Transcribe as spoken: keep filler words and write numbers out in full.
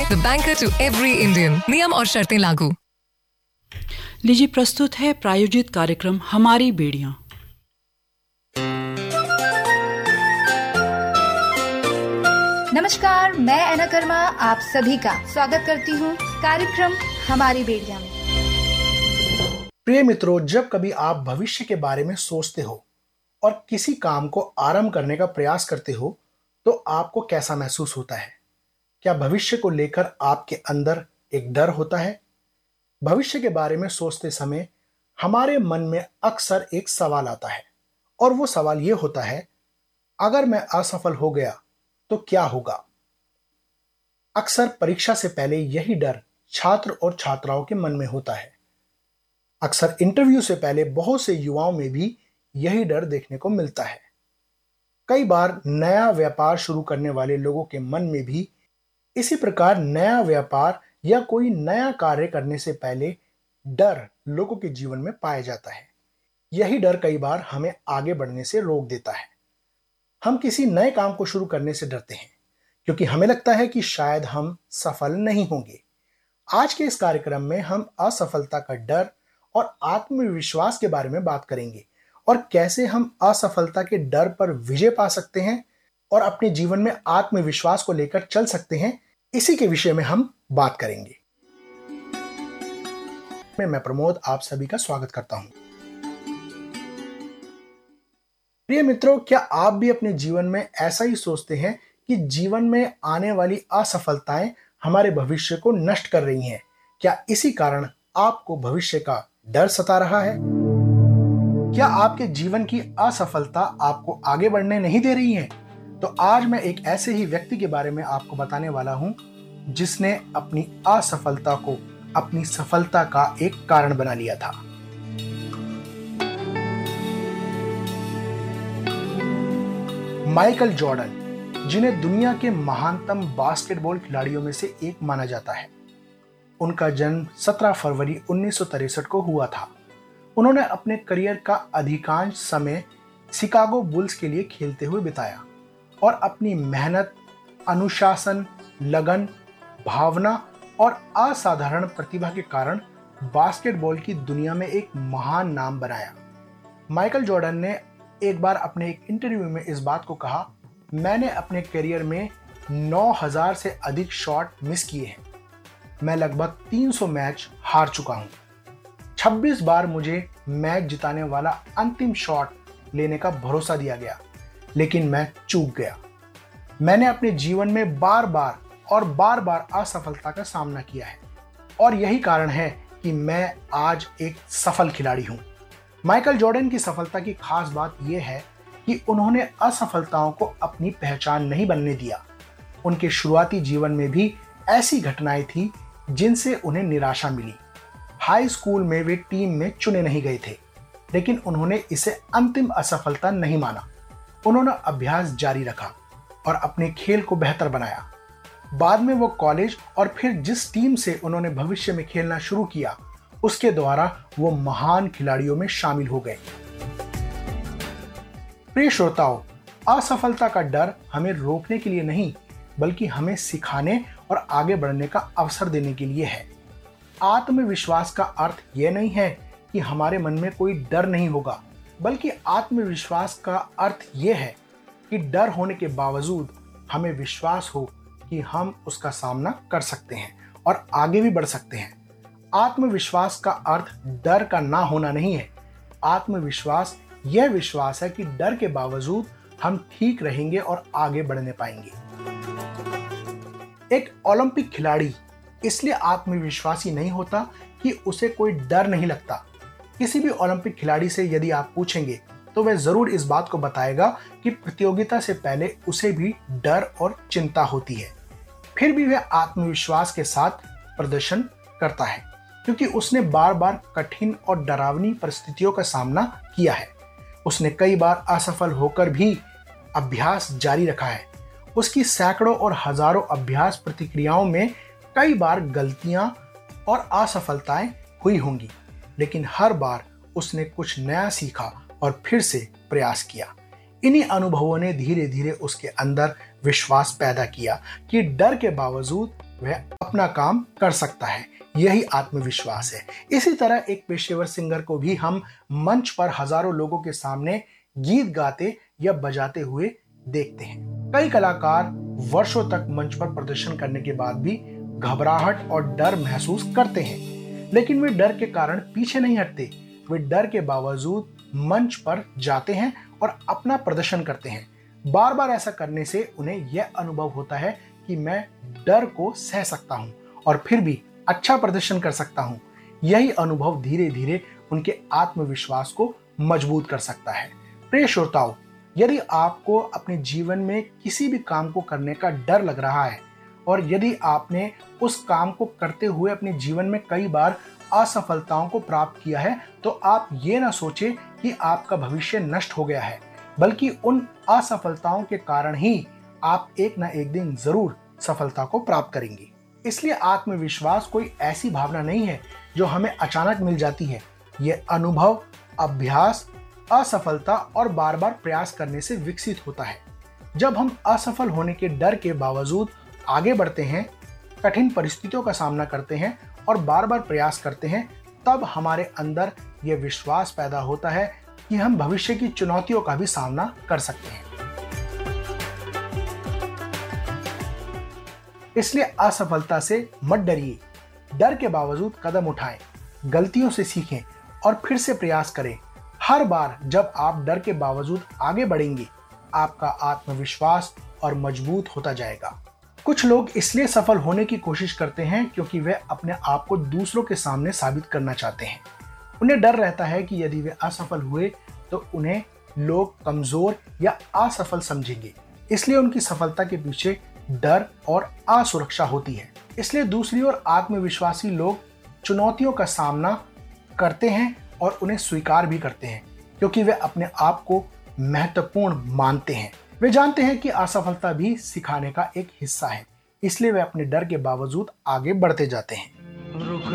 the banker to every Indian. नियम और शर्तें लागू। लीजिए प्रस्तुत है प्रायोजित कार्यक्रम हमारी बेड़ियां। नमस्कार, मैं ऐना कर्मा आप सभी का स्वागत करती हूँ कार्यक्रम हमारी बेड़ियां में। प्रिय मित्रों, जब कभी आप भविष्य के बारे में सोचते हो और किसी काम को आरंभ करने का प्रयास करते हो तो आपको कैसा महसूस होता है? क्या भविष्य को लेकर आपके अंदर एक डर होता है? भविष्य के बारे में सोचते समय हमारे मन में अक्सर एक सवाल आता है और वो सवाल ये होता है, अगर मैं असफल हो गया तो क्या होगा? अक्सर परीक्षा से पहले यही डर छात्र और छात्राओं के मन में होता है। अक्सर इंटरव्यू से पहले बहुत से युवाओं में भी यही डर देखने को मिलता है। कई बार नया व्यापार शुरू करने वाले लोगों के मन में भी इसी प्रकार नया व्यापार या कोई नया कार्य करने से पहले डर लोगों के जीवन में पाया जाता है। यही डर कई बार हमें आगे बढ़ने से रोक देता है। हम किसी नए काम को शुरू करने से डरते हैं क्योंकि हमें लगता है कि शायद हम सफल नहीं होंगे। आज के इस कार्यक्रम में हम असफलता का डर और आत्मविश्वास के बारे में बात करेंगे और कैसे हम असफलता के डर पर विजय पा सकते हैं और अपने जीवन में आत्मविश्वास को लेकर चल सकते हैं। इसी के विषय में हम बात करेंगे। मैं मैं प्रमोद आप सभी का स्वागत करता हूं। प्रिय मित्रों, क्या आप भी अपने जीवन में ऐसा ही सोचते हैं कि जीवन में आने वाली असफलताएं हमारे भविष्य को नष्ट कर रही हैं? क्या इसी कारण आपको भविष्य का डर सता रहा है? क्या आपके जीवन की असफलता आपको आगे बढ़ने नहीं दे रही है? तो आज मैं एक ऐसे ही व्यक्ति के बारे में आपको बताने वाला हूं जिसने अपनी असफलता को अपनी सफलता का एक कारण बना लिया था। माइकल जॉर्डन, जिन्हें दुनिया के महानतम बास्केटबॉल खिलाड़ियों में से एक माना जाता है, उनका जन्म सत्रह फरवरी उन्नीस सौ तिरसठ को हुआ था। उन्होंने अपने करियर का अधिकांश समय शिकागो बुल्स के लिए खेलते हुए बिताया और अपनी मेहनत, अनुशासन, लगन, भावना और असाधारण प्रतिभा के कारण बास्केटबॉल की दुनिया में एक महान नाम बनाया। माइकल जॉर्डन ने एक बार अपने एक इंटरव्यू में इस बात को कहा, मैंने अपने करियर में नौ हज़ार से अधिक शॉट मिस किए हैं। मैं लगभग तीन सौ मैच हार चुका हूं। छब्बीस बार मुझे मैच जिताने वाला अंतिम शॉट लेने का भरोसा दिया गया, लेकिन मैं चूक गया। मैंने अपने जीवन में बार बार और बार बार असफलता का सामना किया है और यही कारण है कि मैं आज एक सफल खिलाड़ी हूं। माइकल जॉर्डन की सफलता की खास बात यह है कि उन्होंने असफलताओं को अपनी पहचान नहीं बनने दिया। उनके शुरुआती जीवन में भी ऐसी घटनाएं थी जिनसे उन्हें निराशा मिली। हाई स्कूल में वे टीम में चुने नहीं गए थे, लेकिन उन्होंने इसे अंतिम असफलता नहीं माना। उन्होंने अभ्यास जारी रखा और अपने खेल को बेहतर बनाया। बाद में वो कॉलेज और फिर जिस टीम से उन्होंने भविष्य में खेलना शुरू किया, उसके द्वारा वो महान खिलाड़ियों में शामिल हो गए। प्रिय श्रोताओ, असफलता का डर हमें रोकने के लिए नहीं, बल्कि हमें सिखाने और आगे बढ़ने का अवसर देने के लिए है। आत्मविश्वास का अर्थ यह नहीं है कि हमारे मन में कोई डर नहीं होगा, बल्कि आत्मविश्वास का अर्थ यह है कि डर होने के बावजूद हमें विश्वास हो कि हम उसका सामना कर सकते हैं और आगे भी बढ़ सकते हैं। आत्मविश्वास का अर्थ डर का ना होना नहीं है। आत्मविश्वास यह विश्वास है कि डर के बावजूद हम ठीक रहेंगे और आगे बढ़ने पाएंगे। एक ओलंपिक खिलाड़ी इसलिए आत्मविश्वासी नहीं होता कि उसे कोई डर नहीं लगता। किसी भी ओलंपिक खिलाड़ी से यदि आप पूछेंगे तो वह जरूर इस बात को बताएगा कि प्रतियोगिता से पहले उसे भी डर और चिंता होती है। फिर भी वह आत्मविश्वास के साथ प्रदर्शन करता है क्योंकि उसने बार बार कठिन और डरावनी परिस्थितियों का सामना किया है। उसने कई बार असफल होकर भी अभ्यास जारी रखा है। उसकी सैकड़ों और हजारों अभ्यास प्रतिक्रियाओं में कई बार गलतियां और असफलताएं हुई होंगी, लेकिन हर बार उसने कुछ नया सीखा और फिर से प्रयास किया। इन्हीं अनुभवों ने धीरे धीरे उसके अंदर विश्वास पैदा किया कि डर के बावजूद वह अपना काम कर सकता है। यही आत्मविश्वास है। इसी तरह एक पेशेवर सिंगर को भी हम मंच पर हजारों लोगों के सामने गीत गाते या बजाते हुए देखते हैं। कई कलाकार वर्षों तक मंच पर प्रदर्शन करने के बाद भी घबराहट और डर महसूस करते हैं, लेकिन वे डर के कारण पीछे नहीं हटते। वे डर के बावजूद मंच पर जाते हैं और अपना प्रदर्शन करते हैं। बार बार ऐसा करने से उन्हें यह अनुभव होता है कि मैं डर को सह सकता हूं और फिर भी अच्छा प्रदर्शन कर सकता हूं। यही अनुभव धीरे धीरे उनके आत्मविश्वास को मजबूत कर सकता है। प्रिय श्रोताओं, यदि आपको अपने जीवन में किसी भी काम को करने का डर लग रहा है और यदि आपने उस काम को करते हुए अपने जीवन में कई बार असफलताओं को प्राप्त किया है, तो आप ये ना सोचें कि आपका भविष्य नष्ट हो गया है, बल्कि उन असफलताओं के कारण ही आप एक ना एक दिन जरूर सफलता को प्राप्त करेंगे। इसलिए आत्मविश्वास कोई ऐसी भावना नहीं है जो हमें अचानक मिल जाती है। यह अनुभव, अभ्यास, असफलता और बार बार प्रयास करने से विकसित होता है। जब हम असफल होने के डर के बावजूद आगे बढ़ते हैं, कठिन परिस्थितियों का सामना करते हैं और बार बार प्रयास करते हैं, तब हमारे अंदर यह विश्वास पैदा होता है कि हम भविष्य की चुनौतियों का भी सामना कर सकते हैं। इसलिए असफलता से मत डरिए, डर के बावजूद कदम उठाएं, गलतियों से सीखें और फिर से प्रयास करें। हर बार जब आप डर के बावजूद आगे बढ़ेंगे, आपका आत्मविश्वास और मजबूत होता जाएगा। कुछ लोग इसलिए सफल होने की कोशिश करते हैं क्योंकि वे अपने आप को दूसरों के सामने साबित करना चाहते हैं। उन्हें डर रहता है कि यदि वे असफल हुए तो उन्हें लोग कमजोर या असफल समझेंगे। इसलिए उनकी सफलता के पीछे डर और असुरक्षा होती है। इसलिए दूसरी ओर आत्मविश्वासी लोग चुनौतियों का सामना करते हैं और उन्हें स्वीकार भी करते हैं, क्योंकि वे अपने आप को महत्वपूर्ण मानते हैं। वे जानते हैं कि असफलता भी सिखाने का एक हिस्सा है, इसलिए वे अपने डर के बावजूद आगे बढ़ते जाते हैं। रुक